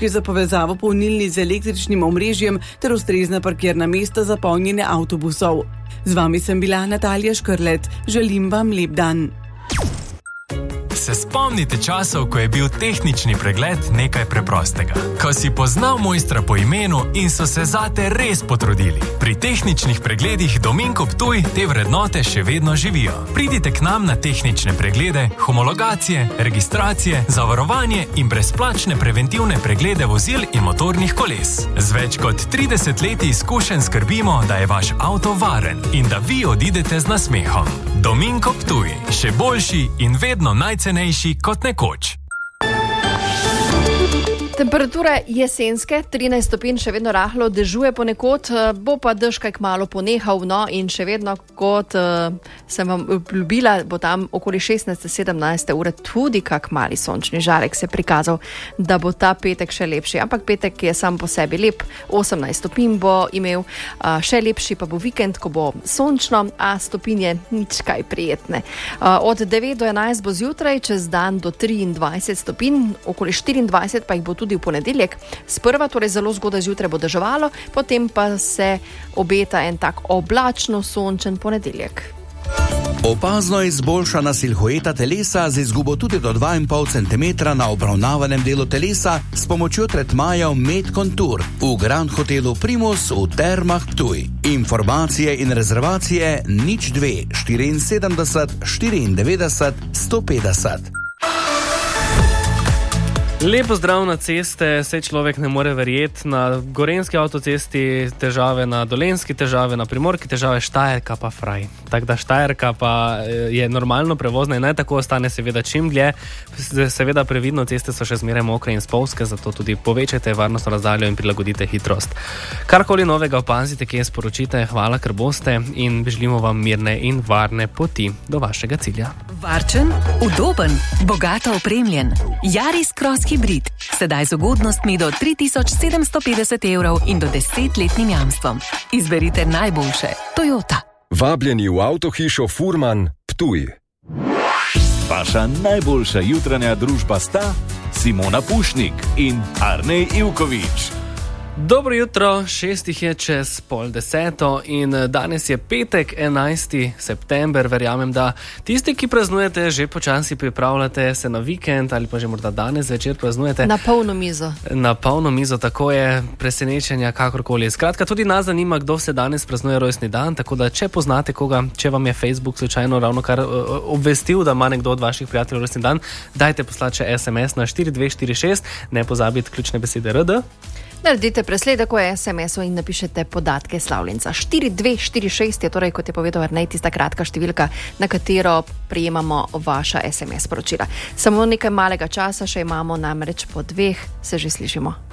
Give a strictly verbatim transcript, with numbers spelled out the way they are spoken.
priključki za povezavo polnilnic z električnim omrežjem ter ustrezna parkirna mesta za polnjenje avtobusov. Z vami sem bila Natalija Škrlet. Želim vam lep dan. Se spomnite časov, ko je bil tehnični pregled nekaj preprostega? Ko si poznal mojstra po imenu in so se zate res potrudili. Pri tehničnih pregledih Dominko Ptuj te vrednote še vedno živijo. Pridite k nam na tehnične preglede, homologacije, registracije, zavarovanje in brezplačne preventivne preglede vozil in motornih koles. Z več kot trideset leti izkušenj skrbimo, da je vaš avto varen in da vi odidete z nasmehom. Dominko Ptuj, še boljši in vedno najcenejši kot nekoč. Temperature jesenske, trinajst stopinj, še vedno rahlo dežuje ponekod, bo pa dež kaj kmalu ponehal, no, in še vedno, kot uh, sem vam obljubila, bo tam okoli šestnajste sedemnajste ure tudi kak mali sončni žarek se prikazal, da bo ta petek še lepši. Ampak petek je sam po sebi lep, osemnajst stopinj bo imel, uh, še lepši pa bo vikend, ko bo sončno, a stopinje nič kaj prijetne. Uh, od devet do enajst bo zjutraj, čez dan do triindvajset stopinj, okoli štiriindvajset pa jih bo tudi v ponedeljek. Sprva, torej zelo zgodaj zjutraj bo deževalo, potem pa se obeta en tak oblačno sončen ponedeljek. Opazno izboljšana silhueta telesa z izgubo tudi do dva in pol centimetra na obravnavanem delu telesa s pomočjo tretmajev Med Contour v Grand Hotelu Primus v Termah Ptuj. Informacije in rezervacije nič dve štiriinsedemdeset štiriindevetdeset sto petdeset. Lepo zdrav na ceste, saj človek ne more verjeti, na gorenjski avtocesti težave, na dolenjski težave, na primorki težave, Štajerka pa fraj. Tako da Štajerka pa je normalno prevozna in naj tako ostane seveda čim dlje. Seveda previdno, ceste so še zmeraj mokre in spolzke, zato tudi povečajte varnostno razdaljo in prilagodite hitrost. Karkoli novega opazite, kje sporočite, hvala, ker boste, in želimo vam mirne in varne poti do vašega cilja. Varčen, udoben, bogato opremljen. Yaris Cross Hybrid. Sedaj z ugodnostmi do tri tisoč sedemsto petdeset evrov in do desetletnim jamstvom. Izberite najboljše. Toyota. Vabljeni v avtohišo Furman Ptuj. Vaša najboljša jutranja družba sta Simona Pušnik in Arnej Ivkovič. Dobro jutro, šestih je čez pol deseto in danes je petek, enajsti september. Verjamem, da tisti, ki praznujete, že počasi pripravljate se na vikend ali pa že morda danes večer praznujete. Na polno mizo. Na polno mizo, tako je, presenečenja kakorkoli. Skratka, tudi nas zanima, kdo se danes praznuje rojstni dan, tako da če poznate koga, če vam je Facebook slučajno ravno kar obvestil, da ima nekdo od vaših prijateljev rojstni dan, dajte poslati še es em es na štiri dve štiri šest, ne pozabite ključne besede er de. Naredite presledek v es em esu in napišete podatke slavljenca. štiri dve štiri šest je torej, kot je povedal Arnej, tista kratka številka, na katero prejemamo vaša es em es sporočila. Samo nekaj malega časa še imamo, namreč po dveh se že slišimo.